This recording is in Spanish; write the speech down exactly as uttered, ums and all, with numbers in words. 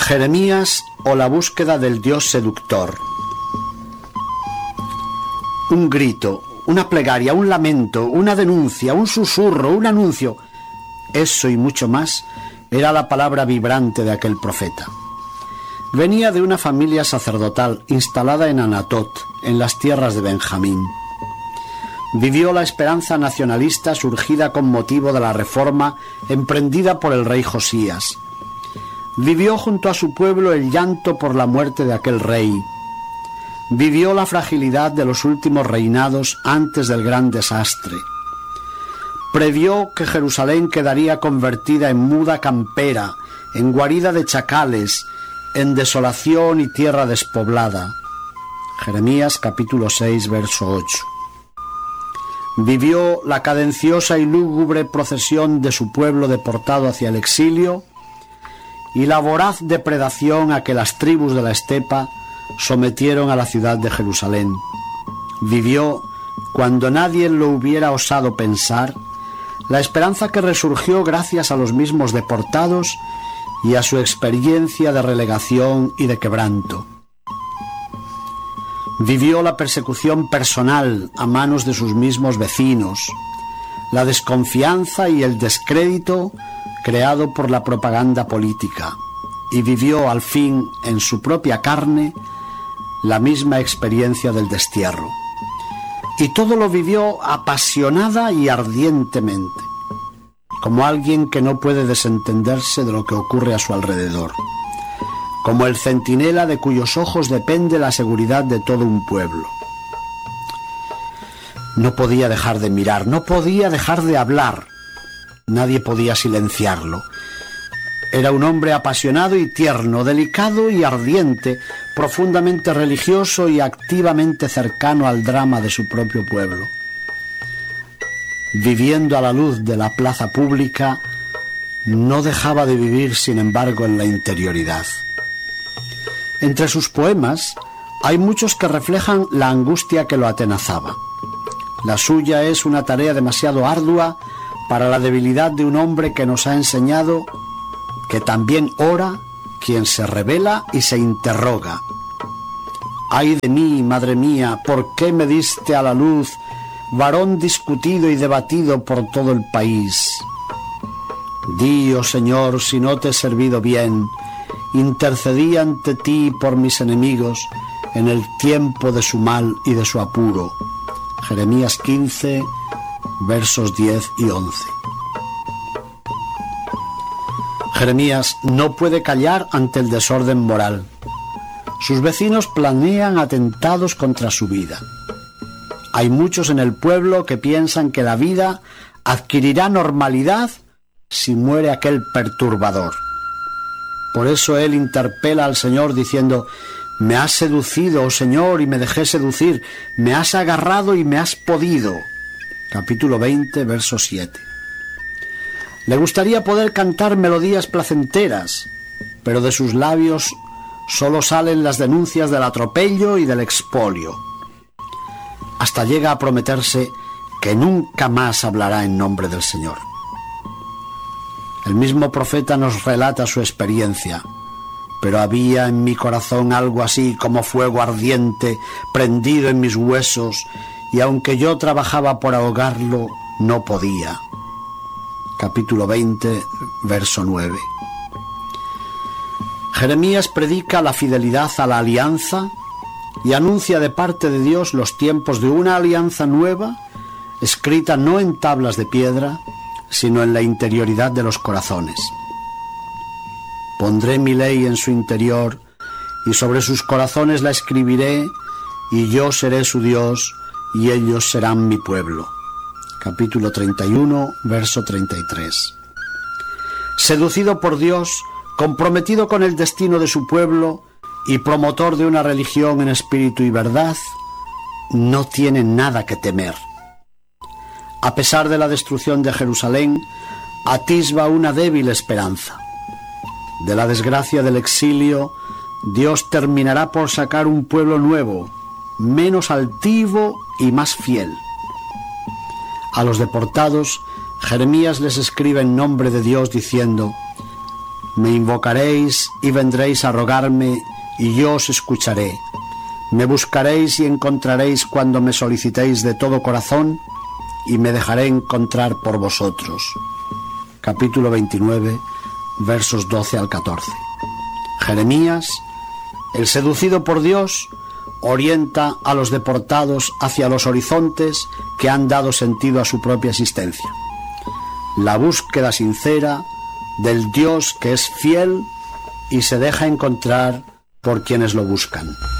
Jeremías o la búsqueda del Dios seductor. Un grito, una plegaria, un lamento, una denuncia, un susurro, un anuncio. Eso y mucho más era la palabra vibrante de aquel profeta. Venía de una familia sacerdotal instalada en Anatot, en las tierras de Benjamín. Vivió la esperanza nacionalista surgida con motivo de la reforma emprendida por el rey Josías. Vivió junto a su pueblo el llanto por la muerte de aquel rey. Vivió la fragilidad de los últimos reinados antes del gran desastre. Previó que Jerusalén quedaría convertida en muda campera, en guarida de chacales, en desolación y tierra despoblada. Jeremías capítulo seis, verso ocho. Vivió la cadenciosa y lúgubre procesión de su pueblo deportado hacia el exilio y la voraz depredación a que las tribus de la estepa sometieron a la ciudad de Jerusalén. Vivió, cuando nadie lo hubiera osado pensar, la esperanza que resurgió gracias a los mismos deportados y a su experiencia de relegación y de quebranto. Vivió la persecución personal a manos de sus mismos vecinos, la desconfianza y el descrédito creado por la propaganda política, y vivió al fin en su propia carne la misma experiencia del destierro. Y todo lo vivió apasionada y ardientemente, como alguien que no puede desentenderse de lo que ocurre a su alrededor, como el centinela de cuyos ojos depende la seguridad de todo un pueblo. No podía dejar de mirar, no podía dejar de hablar. Nadie podía silenciarlo. Era un hombre apasionado y tierno, delicado y ardiente, profundamente religioso y activamente cercano al drama de su propio pueblo. Viviendo a la luz de la plaza pública, no dejaba de vivir, sin embargo, en la interioridad. Entre sus poemas hay muchos que reflejan la angustia que lo atenazaba. La suya es una tarea demasiado ardua para la debilidad de un hombre que nos ha enseñado que también ora quien se revela y se interroga. Ay de mí, madre mía, ¿por qué me diste a la luz, varón discutido y debatido por todo el país? Di, oh Señor, si no te he servido bien, intercedí ante ti por mis enemigos en el tiempo de su mal y de su apuro. Jeremías quince, versos diez y once. Jeremías no puede callar ante el desorden moral. Sus vecinos planean atentados contra su vida. Hay muchos en el pueblo que piensan que la vida adquirirá normalidad si muere aquel perturbador. Por eso él interpela al Señor diciendo: me has seducido, oh Señor, y me dejé seducir, me has agarrado y me has podido. Capítulo veinte, verso siete. Le gustaría poder cantar melodías placenteras, pero de sus labios solo salen las denuncias del atropello y del expolio. Hasta llega a prometerse que nunca más hablará en nombre del Señor. El mismo profeta nos relata su experiencia: pero había en mi corazón algo así como fuego ardiente prendido en mis huesos, y aunque yo trabajaba por ahogarlo, no podía. Capítulo veinte, verso nueve. Jeremías predica la fidelidad a la alianza y anuncia de parte de Dios los tiempos de una alianza nueva, escrita no en tablas de piedra, sino en la interioridad de los corazones. Pondré mi ley en su interior, y sobre sus corazones la escribiré, y yo seré su Dios, y ellos serán mi pueblo. Capítulo treinta y uno, verso treinta y tres. Seducido por Dios, comprometido con el destino de su pueblo y promotor de una religión en espíritu y verdad, no tiene nada que temer. A pesar de la destrucción de Jerusalén, atisba una débil esperanza. De la desgracia del exilio, Dios terminará por sacar un pueblo nuevo, menos altivo y más fiel. A los deportados, Jeremías les escribe en nombre de Dios diciendo: Me invocaréis y vendréis a rogarme, y yo os escucharé. Me buscaréis y encontraréis cuando me solicitéis de todo corazón, y me dejaré encontrar por vosotros. Capítulo veintinueve, versos doce al catorce. Jeremías, el seducido por Dios, orienta a los deportados hacia los horizontes que han dado sentido a su propia existencia. La búsqueda sincera del Dios que es fiel y se deja encontrar por quienes lo buscan.